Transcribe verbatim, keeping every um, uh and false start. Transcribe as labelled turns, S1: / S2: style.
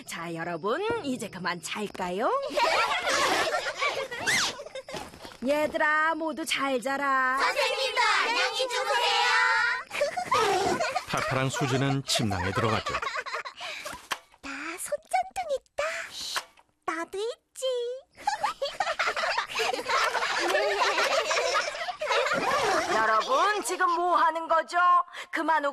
S1: 자, 여러분, 이제 그만 잘까요? 얘들아, 모두 잘 자라.
S2: 선생님도 안녕히 주무세요.
S3: 팔팔한 수지는 침낭에 들어갔죠.
S2: 나 손전등 있다. 나도 있지.
S1: 여러분, 지금 뭐 하는 거죠? 그만